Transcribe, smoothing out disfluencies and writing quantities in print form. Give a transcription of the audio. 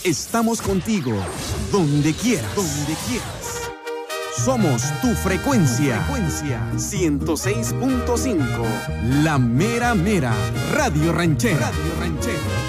Estamos contigo, donde quieras. Donde quieras. Somos tu frecuencia. 106.5. La mera mera. Radio Ranchera.